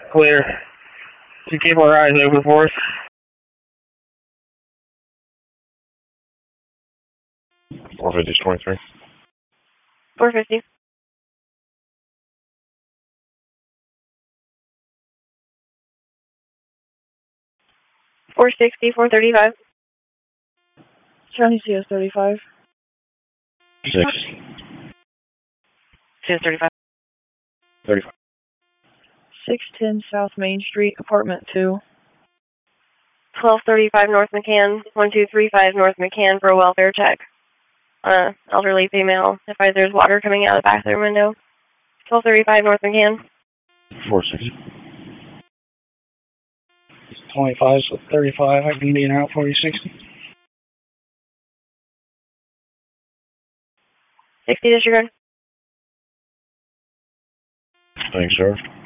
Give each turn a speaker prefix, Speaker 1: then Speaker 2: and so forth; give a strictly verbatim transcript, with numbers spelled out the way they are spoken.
Speaker 1: Clear. You keep our eyes open for us.
Speaker 2: four fifty is twenty-three.
Speaker 3: four fifty. four sixty, four thirty-five.
Speaker 4: County C S thirty-five.
Speaker 2: six.
Speaker 3: C S thirty-five.
Speaker 2: thirty-five.
Speaker 4: six ten South Main Street, apartment two.
Speaker 3: twelve thirty-five North McCann, one two three five North McCann for a welfare check. Uh, elderly female. If I, there's water coming out of the bathroom window. twelve thirty-five North McCann.
Speaker 2: four six.
Speaker 1: twenty-five, so thirty-five. I can get in out for you, sixty.
Speaker 3: sixty disregard.
Speaker 2: Thanks, sir.